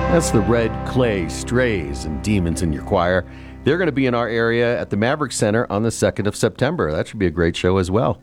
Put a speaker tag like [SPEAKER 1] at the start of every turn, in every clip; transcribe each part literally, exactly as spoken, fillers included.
[SPEAKER 1] That's the Red Clay Strays and Demons in Your Choir. They're going to be in our area at the Maverick Center on the second of September. That should be a great show as well.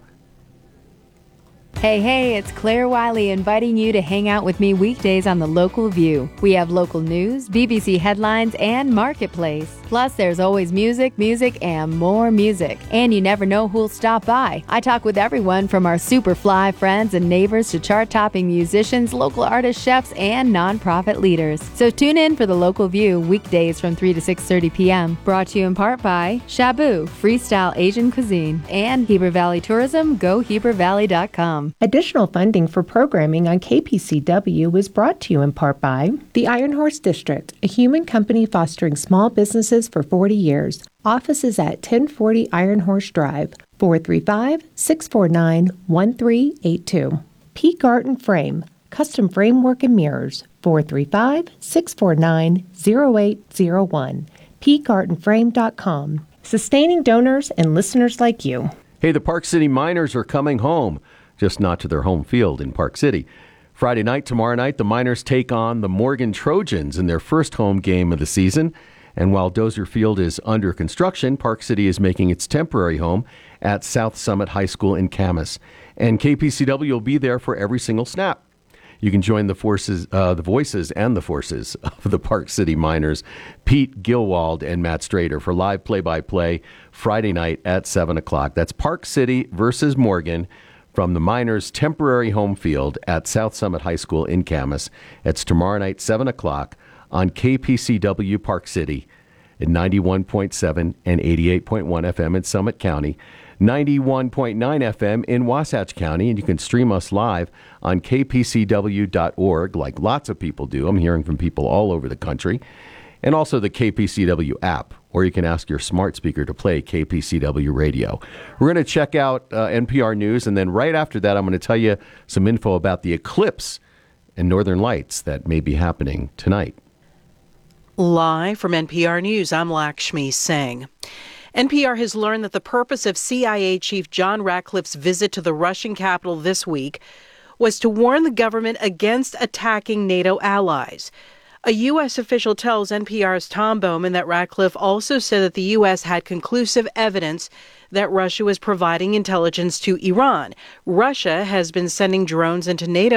[SPEAKER 2] Hey, hey, it's Claire Wiley inviting you to hang out with me weekdays on The Local View. We have local news, B B C headlines, and Marketplace. Plus, there's always music, music, and more music. And you never know who'll stop by. I talk with everyone from our super fly friends and neighbors to chart-topping musicians, local artists, chefs, and nonprofit leaders. So tune in for The Local View weekdays from three to six thirty p.m. Brought to you in part by Shabu, Freestyle Asian Cuisine, and Heber Valley Tourism, go heber valley dot com.
[SPEAKER 3] Additional funding for programming on K P C W is brought to you in part by the Iron Horse District, a human company fostering small businesses for forty years. Offices at ten forty Iron Horse Drive, four three five, six four nine, one three eight two. Peak Art and Frame, custom framework and mirrors, four three five, six four nine, zero eight zero one. peak art and frame dot com. Sustaining donors and listeners like you.
[SPEAKER 1] Hey, the Park City Miners are coming home, just not to their home field in Park City. Friday night, tomorrow night, the Miners take on the Morgan Trojans in their first home game of the season. And while Dozier Field is under construction, Park City is making its temporary home at South Summit High School in Camas. And K P C W will be there for every single snap. You can join the forces, uh, the voices and the forces of the Park City Miners, Pete Gilwald and Matt Strader, for live play-by-play Friday night at seven o'clock. That's Park City versus Morgan from the Miners' temporary home field at South Summit High School in Camas. It's tomorrow night, seven o'clock, on K P C W Park City at ninety-one point seven and eighty-eight point one F M in Summit County, ninety-one point nine F M in Wasatch County, and you can stream us live on k p c w dot org like lots of people do. I'm hearing from people all over the country. And also the K P C W app, or you can ask your smart speaker to play K P C W radio. We're going to check out uh, N P R News, and then right after that, I'm going to tell you some info about the eclipse and northern lights that may be happening tonight.
[SPEAKER 4] Live from N P R News, I'm Lakshmi Singh. N P R has learned that the purpose of C I A Chief John Ratcliffe's visit to the Russian capital this week was to warn the government against attacking NATO allies. A U S official tells N P R's Tom Bowman that Ratcliffe also said that the U S had conclusive evidence that Russia was providing intelligence to Iran. Russia has been sending drones into NATO